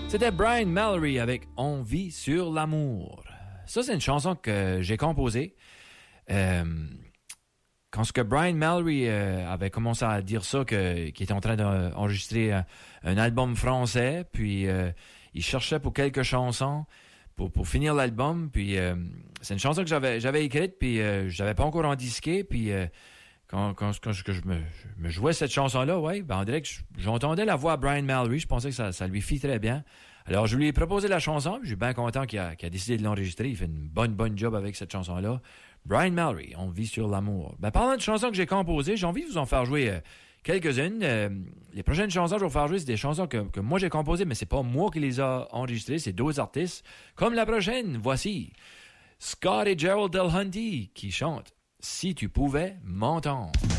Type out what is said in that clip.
C'était Brian Mallory avec On vit sur l'amour. Ça, c'est une chanson que j'ai composée. Quand ce que Brian Mallory avait commencé à dire ça, qu'il était en train d'enregistrer un album français, puis il cherchait pour quelques chansons pour finir l'album, puis c'est une chanson que j'avais écrite, puis je l'avais pas encore en disqué, puis quand je me jouais cette chanson-là, ouais, ben on dirait que j'entendais la voix de Brian Mallory, je pensais que ça lui fit très bien. Alors je lui ai proposé la chanson, puis je suis bien content qu'il a décidé de l'enregistrer, il fait une bonne job avec cette chanson-là. Brian Mallory, On vit sur l'amour. Ben parlant de chansons que j'ai composées, j'ai envie de vous en faire jouer quelques-unes. Les prochaines chansons que je vais vous faire jouer, c'est des chansons que moi j'ai composées, mais c'est pas moi qui les a enregistrées, c'est d'autres artistes. Comme la prochaine, voici Scott et Gerald Delhunty qui chantent Si tu pouvais m'entendre.